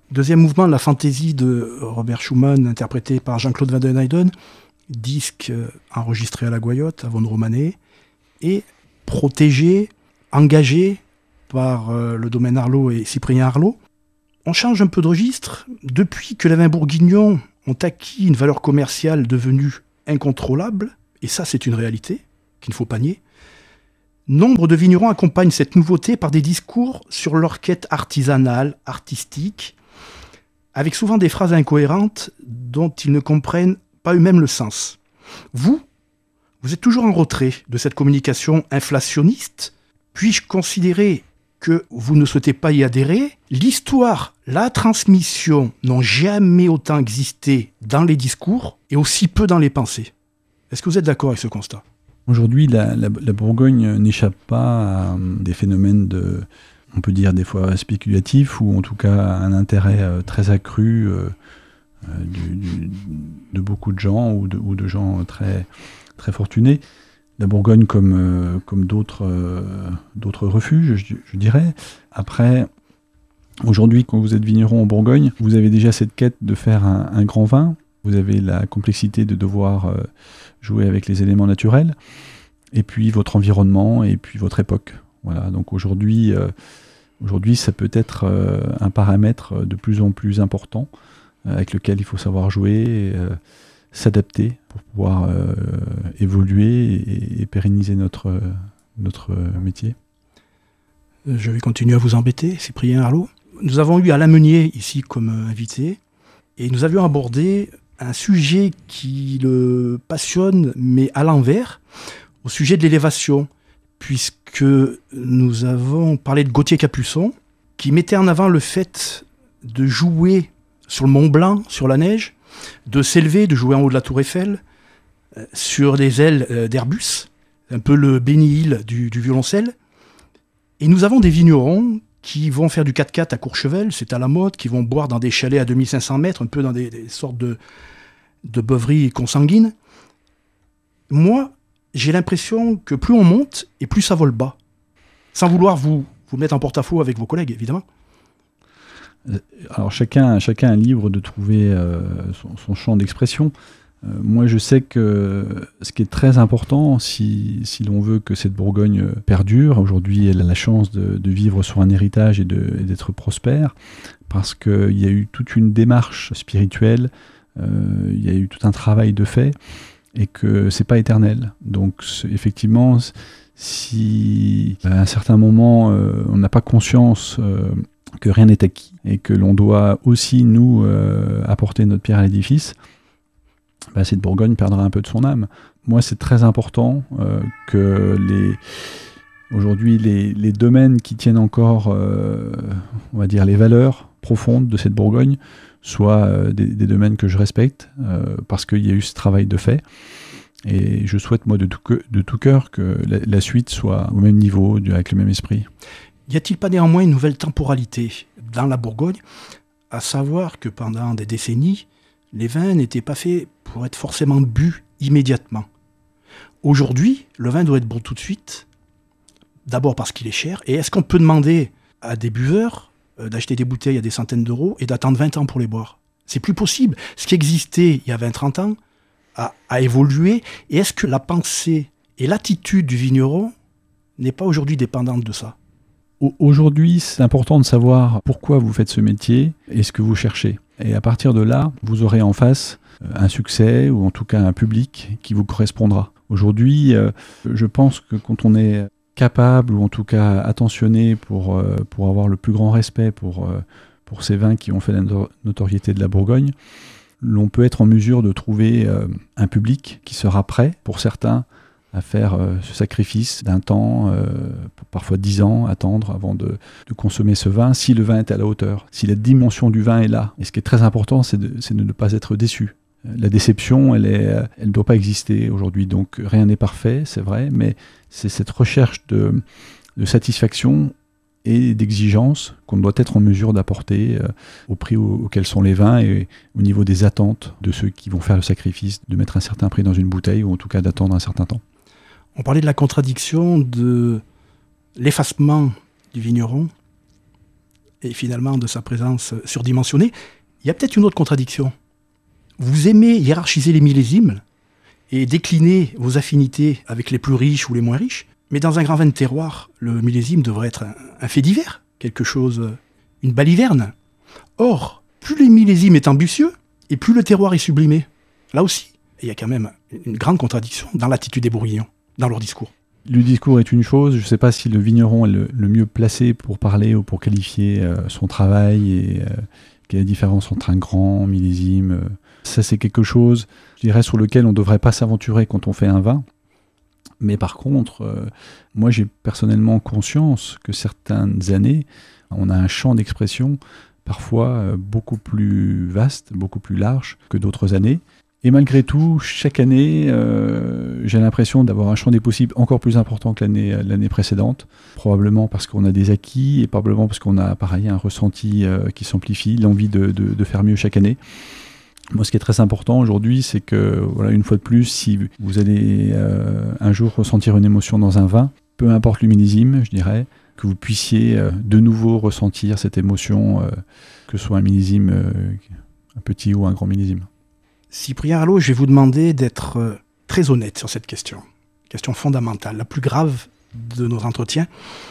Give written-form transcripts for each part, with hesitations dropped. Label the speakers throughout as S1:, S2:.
S1: Deuxième mouvement, la fantaisie de Robert Schumann, interprété par Jean-Claude Van den Eijden, disque enregistré à la Goyotte, à Von Romanet, et protégé, engagé par le domaine Arlot et Cyprien Arlot. On change un peu de registre. Depuis que les vins bourguignons ont acquis une valeur commerciale devenue incontrôlable, et ça c'est une réalité qu'il ne faut pas nier, nombre de vignerons accompagnent cette nouveauté par des discours sur leur quête artisanale, artistique, avec souvent des phrases incohérentes dont ils ne comprennent pas eux-mêmes le sens. Vous êtes toujours en retrait de cette communication inflationniste. Puis-je considérer que vous ne souhaitez pas y adhérer? L'histoire, la transmission n'ont jamais autant existé dans les discours et aussi peu dans les pensées. Est-ce que vous êtes d'accord avec ce constat?
S2: Aujourd'hui, la Bourgogne n'échappe pas à des phénomènes on peut dire des fois spéculatifs, ou en tout cas un intérêt très accru de beaucoup de gens ou de gens très, très fortunés. La Bourgogne comme d'autres refuges, je dirais. Après, aujourd'hui, quand vous êtes vigneron en Bourgogne, vous avez déjà cette quête de faire un grand vin. Vous avez la complexité de devoir jouer avec les éléments naturels, et puis votre environnement, et puis votre époque. Voilà. Donc aujourd'hui, ça peut être un paramètre de plus en plus important avec lequel il faut savoir jouer, s'adapter pour pouvoir évoluer et pérenniser notre métier.
S1: Je vais continuer à vous embêter, Cyprien Arlot. Nous avons eu Alain Meunier ici comme invité, et nous avions abordé un sujet qui le passionne, mais à l'envers, au sujet de l'élévation, puisque nous avons parlé de Gauthier Capuçon, qui mettait en avant le fait de jouer sur le Mont Blanc, sur la neige, de s'élever, de jouer en haut de la Tour Eiffel, sur des ailes d'Airbus, un peu le Benny Hill du violoncelle. Et nous avons des vignerons qui vont faire du 4x4 à Courchevel, c'est à la mode, qui vont boire dans des chalets à 2500 mètres, un peu dans des sortes de beuveries consanguines. Moi, j'ai l'impression que plus on monte, et plus ça vole bas. Sans vouloir vous mettre en porte-à-faux avec vos collègues, évidemment.
S2: Alors chacun est libre de trouver son champ d'expression. Moi, je sais que ce qui est très important, si l'on veut que cette Bourgogne perdure, aujourd'hui, elle a la chance de vivre sur un héritage et d'être prospère, parce qu'il y a eu toute une démarche spirituelle, il y a eu tout un travail de fait, et que c'est pas éternel. Donc, effectivement, si à un certain moment, on n'a pas conscience que rien n'est acquis, et que l'on doit aussi, nous, apporter notre pierre à l'édifice, cette Bourgogne perdra un peu de son âme. Moi, c'est très important que aujourd'hui, les domaines qui tiennent encore, on va dire, les valeurs profondes de cette Bourgogne soient des domaines que je respecte, parce qu'il y a eu ce travail de fait. Et je souhaite, moi, de tout cœur, que la suite soit au même niveau, avec le même esprit.
S1: Y a-t-il pas néanmoins une nouvelle temporalité dans la Bourgogne, à savoir que pendant des décennies, les vins n'étaient pas faits pour être forcément bu immédiatement. Aujourd'hui, le vin doit être bon tout de suite, d'abord parce qu'il est cher, et est-ce qu'on peut demander à des buveurs d'acheter des bouteilles à des centaines d'euros et d'attendre 20 ans pour les boire? C'est plus possible. Ce qui existait il y a 20-30 ans a évolué, et est-ce que la pensée et l'attitude du vigneron n'est pas aujourd'hui dépendante de ça?
S2: Aujourd'hui, c'est important de savoir pourquoi vous faites ce métier et ce que vous cherchez. Et à partir de là, vous aurez en face un succès, ou en tout cas un public qui vous correspondra. Aujourd'hui, je pense que quand on est capable, ou en tout cas attentionné pour avoir le plus grand respect pour ces vins qui ont fait la notoriété de la Bourgogne, l'on peut être en mesure de trouver un public qui sera prêt, pour certains, à faire ce sacrifice d'un temps, parfois 10 ans, attendre avant de consommer ce vin, si le vin est à la hauteur, si la dimension du vin est là. Et ce qui est très important, c'est de ne pas être déçu. La déception, elle ne doit pas exister aujourd'hui. Donc rien n'est parfait, c'est vrai, mais c'est cette recherche de satisfaction et d'exigence qu'on doit être en mesure d'apporter au prix auquel sont les vins, et au niveau des attentes de ceux qui vont faire le sacrifice de mettre un certain prix dans une bouteille, ou en tout cas d'attendre un certain temps.
S1: On parlait de la contradiction de l'effacement du vigneron et finalement de sa présence surdimensionnée, il y a peut-être une autre contradiction. Vous aimez hiérarchiser les millésimes et décliner vos affinités avec les plus riches ou les moins riches, mais dans un grand vin de terroir, le millésime devrait être un fait divers, quelque chose, une baliverne. Or, plus les millésimes est ambitieux, et plus le terroir est sublimé. Là aussi, il y a quand même une grande contradiction dans l'attitude des Bourguignons, dans leur discours.
S2: Le discours est une chose, je ne sais pas si le vigneron est le mieux placé pour parler ou pour qualifier son travail et quelle est la différence entre un grand millésime. Ça, c'est quelque chose, je dirais, sur lequel on ne devrait pas s'aventurer quand on fait un vin. Mais par contre, moi, j'ai personnellement conscience que certaines années, on a un champ d'expression parfois beaucoup plus vaste, beaucoup plus large que d'autres années. Et malgré tout, chaque année, j'ai l'impression d'avoir un champ des possibles encore plus important que l'année précédente. Probablement parce qu'on a des acquis et probablement parce qu'on a pareil un ressenti qui s'amplifie, l'envie de faire mieux chaque année. Moi, ce qui est très important aujourd'hui, c'est que, voilà, une fois de plus, si vous allez un jour ressentir une émotion dans un vin, peu importe le millésime, je dirais, que vous puissiez de nouveau ressentir cette émotion, que ce soit un millésime, un petit ou un grand millésime.
S1: Cyprien Arlot, je vais vous demander d'être très honnête sur cette question fondamentale, la plus grave de nos entretiens.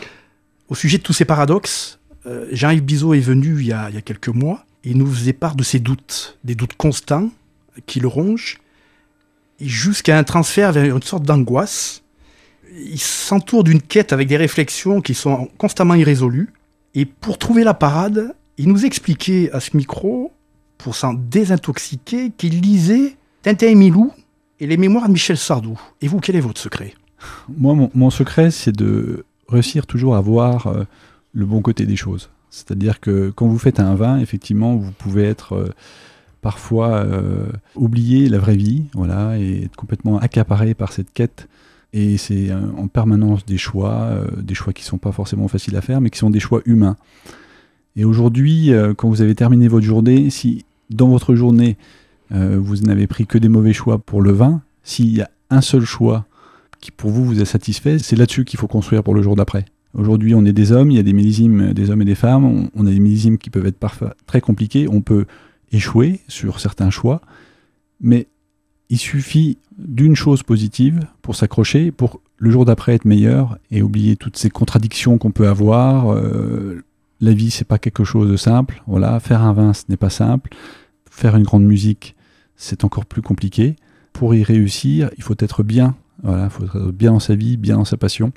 S1: Au sujet de tous ces paradoxes, Jean-Yves Bizot est venu il y a quelques mois. Il nous faisait part de ses doutes, des doutes constants qui le rongent, jusqu'à un transfert vers une sorte d'angoisse. Il s'entoure d'une quête avec des réflexions qui sont constamment irrésolues. Et pour trouver la parade, il nous expliquait à ce micro, pour s'en désintoxiquer, qu'il lisait Tintin et Milou et les mémoires de Michel Sardou. Et vous, quel est votre secret ?
S2: Moi, mon secret, c'est de réussir toujours à voir le bon côté des choses. C'est-à-dire que quand vous faites un vin, effectivement, vous pouvez être parfois oublier la vraie vie, voilà, et être complètement accaparé par cette quête. Et c'est en permanence des choix qui ne sont pas forcément faciles à faire, mais qui sont des choix humains. Et aujourd'hui, quand vous avez terminé votre journée, si dans votre journée, vous n'avez pris que des mauvais choix pour le vin, s'il y a un seul choix qui pour vous est satisfait, c'est là-dessus qu'il faut construire pour le jour d'après. Aujourd'hui, on est des hommes, il y a des millésimes, des hommes et des femmes, on a des millésimes qui peuvent être parfois très compliqués, on peut échouer sur certains choix, mais il suffit d'une chose positive pour s'accrocher, pour le jour d'après être meilleur et oublier toutes ces contradictions qu'on peut avoir. La vie, c'est pas quelque chose de simple. Voilà, faire un vin, ce n'est pas simple. Faire une grande musique, c'est encore plus compliqué. Pour y réussir, il faut être bien. Voilà, il faut être bien dans sa vie, bien dans sa passion.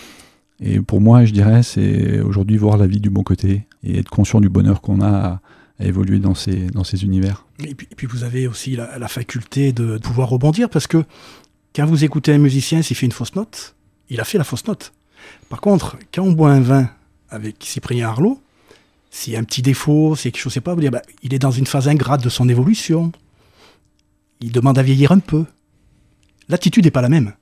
S2: Et pour moi, je dirais, c'est aujourd'hui voir la vie du bon côté et être conscient du bonheur qu'on a à évoluer dans ces univers.
S1: Et puis vous avez aussi la faculté de pouvoir rebondir, parce que quand vous écoutez un musicien, s'il fait une fausse note, il a fait la fausse note. Par contre, quand on boit un vin avec Cyprien Arlot, s'il y a un petit défaut, s'il y a quelque chose, je sais pas, vous dire, il est dans une phase ingrate de son évolution. Il demande à vieillir un peu. L'attitude n'est pas la même.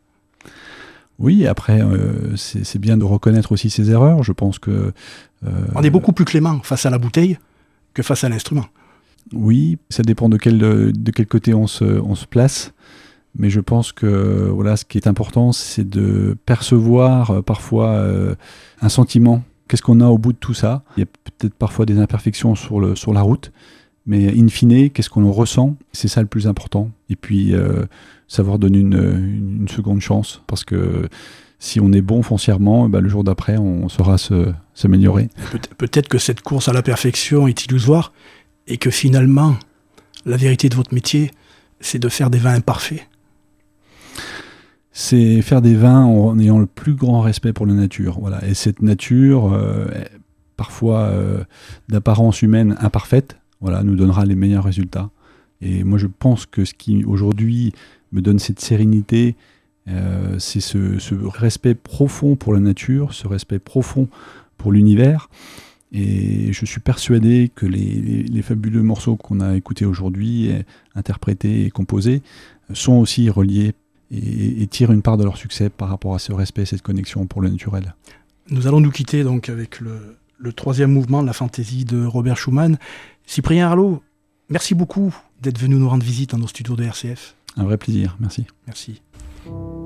S2: Oui, après, c'est bien de reconnaître aussi ses erreurs. Je pense que...
S1: on est beaucoup plus clément face à la bouteille que face à l'instrument.
S2: Oui, ça dépend de quel côté on se place. Mais je pense que voilà, ce qui est important, c'est de percevoir parfois un sentiment. Qu'est-ce qu'on a au bout de tout ça ? Il y a peut-être parfois des imperfections sur la route, mais in fine, qu'est-ce qu'on ressent ? C'est ça le plus important. Et puis, savoir donner une seconde chance, parce que si on est bon foncièrement, le jour d'après, on saura s'améliorer.
S1: Peut-être que cette course à la perfection est illusoire, et que finalement, la vérité de votre métier, c'est de faire des vins imparfaits.
S2: C'est faire des vins en ayant le plus grand respect pour la nature. Voilà. Et cette nature, parfois d'apparence humaine imparfaite, voilà, nous donnera les meilleurs résultats. Et moi, je pense que ce qui, aujourd'hui, me donne cette sérénité, c'est ce respect profond pour la nature, ce respect profond pour l'univers. Et je suis persuadé que les fabuleux morceaux qu'on a écoutés aujourd'hui, interprétés et composés, sont aussi reliés et tirent une part de leur succès par rapport à ce respect, cette connexion pour le naturel. Nous
S1: allons nous quitter donc avec le troisième mouvement de la fantaisie de Robert Schumann. Cyprien Arlot, merci beaucoup d'être venu nous rendre visite dans nos studios de RCF.
S2: Un vrai plaisir, merci.
S1: Merci.